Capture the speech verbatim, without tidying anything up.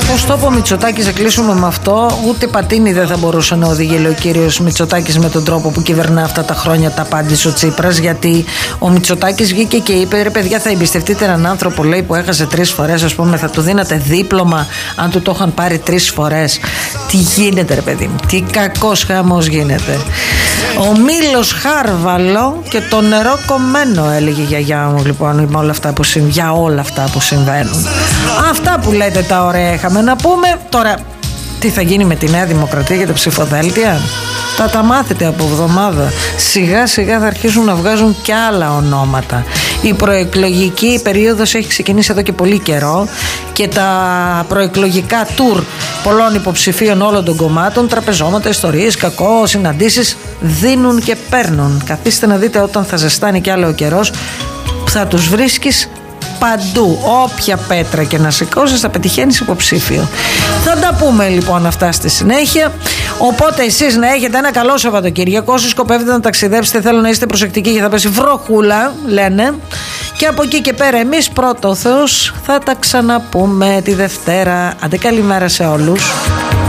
Πώς το είπε ο Μητσοτάκης, θα κλείσουμε με αυτό. Ούτε πατίνι δεν θα μπορούσε να οδηγεί, λέει ο κύριος Μητσοτάκης, με τον τρόπο που κυβερνά αυτά τα χρόνια. Τα απάντησε ο Τσίπρας, γιατί ο Μητσοτάκης βγήκε και είπε: ρε παιδιά, θα εμπιστευτείτε έναν άνθρωπο, λέει, που έχασε τρεις φορές, ας πούμε, θα του δίνατε δίπλωμα αν του το είχαν πάρει τρεις φορές? Τι γίνεται, ρε παιδί μου, τι κακός χαμός γίνεται. Ο μήλος χάρβαλο και το νερό κομμένο, έλεγε η γιαγιά μου, λοιπόν, με όλα αυτά που συμβαίνουν, για όλα αυτά που συμβαίνουν. Αυτά που λέτε τα ωραία είχαμε να πούμε. Τώρα, τι θα γίνει με τη Νέα Δημοκρατία για τα ψηφοδέλτια? Θα τα μάθετε από εβδομάδα. Σιγά σιγά θα αρχίσουν να βγάζουν και άλλα ονόματα. Η προεκλογική περίοδος έχει ξεκινήσει εδώ και πολύ καιρό και τα προεκλογικά τουρ πολλών υποψηφίων όλων των κομμάτων, τραπεζώματα, ιστορίες, κακό, συναντήσεις, δίνουν και παίρνουν. Καθίστε να δείτε όταν θα ζεστάνει κι άλλο ο καιρός, θα τους βρίσκεις παντού. Όποια πέτρα και να σηκώσεις θα πετυχαίνεις υποψήφιο. Θα τα πούμε λοιπόν αυτά στη συνέχεια. Οπότε εσείς να έχετε ένα καλό Σαββατοκύριακο. Όσοι σκοπεύετε να ταξιδέψετε, θέλω να είστε προσεκτικοί γιατί θα πέσει βροχούλα, λένε. Και από εκεί και πέρα εμείς, πρώτο ο Θεός, θα τα ξαναπούμε τη Δευτέρα. Άντε, καλημέρα σε όλους.